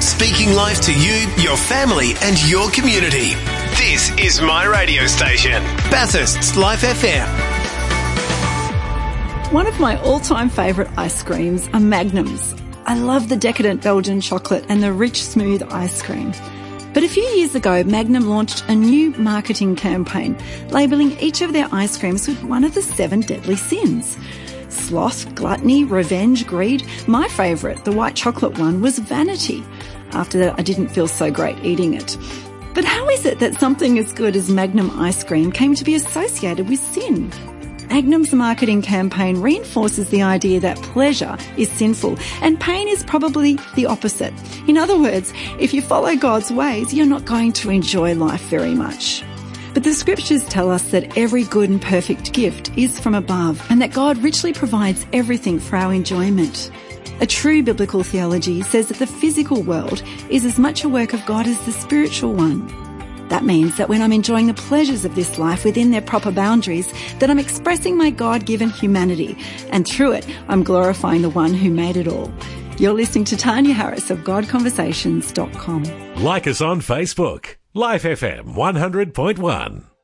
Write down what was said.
Speaking life to you, your family and your community. This is my radio station, Bathurst's Life FM. One of my all-time favourite ice creams are Magnums. I love the decadent Belgian chocolate and the rich, smooth ice cream. But a few years ago, Magnum launched a new marketing campaign labelling each of their ice creams with one of the 7 deadly sins. Sloth, gluttony, revenge, greed. My favourite, the white chocolate one, was vanity. After that, I didn't feel so great eating it. But how is it that something as good as Magnum ice cream came to be associated with sin? Magnum's marketing campaign reinforces the idea that pleasure is sinful and pain is probably the opposite. In other words, if you follow God's ways, you're not going to enjoy life very much. But the scriptures tell us that every good and perfect gift is from above and that God richly provides everything for our enjoyment. A true biblical theology says that the physical world is as much a work of God as the spiritual one. That means that when I'm enjoying the pleasures of this life within their proper boundaries, that I'm expressing my God-given humanity, and through it, I'm glorifying the one who made it all. You're listening to Tanya Harris of GodConversations.com. Like us on Facebook, Life FM 100.1.